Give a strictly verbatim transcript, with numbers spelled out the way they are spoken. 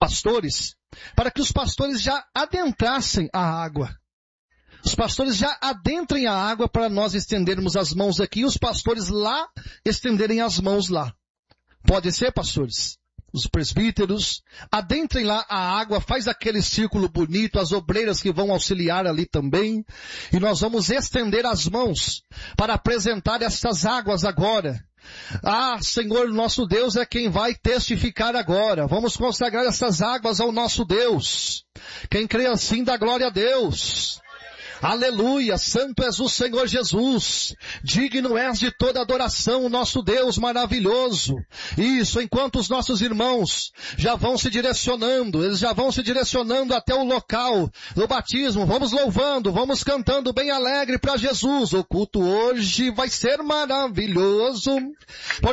pastores, para que os pastores já adentrassem a água. Os pastores já adentrem a água para nós estendermos as mãos aqui e os pastores lá estenderem as mãos lá. Pode ser, pastores? Os presbíteros, adentrem lá a água, faz aquele círculo bonito, as obreiras que vão auxiliar ali também. E nós vamos estender as mãos para apresentar essas águas agora. Ah, Senhor, nosso Deus é quem vai testificar agora. Vamos consagrar essas águas ao nosso Deus. Quem crê assim dá glória a Deus. Aleluia, santo és o Senhor Jesus, digno és de toda adoração, o nosso Deus maravilhoso. Isso, enquanto os nossos irmãos já vão se direcionando, eles já vão se direcionando até o local do batismo, vamos louvando, vamos cantando bem alegre para Jesus. O culto hoje vai ser maravilhoso.